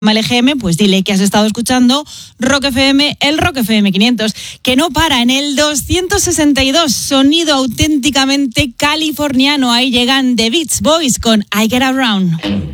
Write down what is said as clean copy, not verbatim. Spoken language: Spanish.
LGM, pues dile que has estado escuchando Rock FM, el Rock FM 500, que no para en el 262, sonido auténticamente californiano. Ahí llegan The Beach Boys con I Get Around.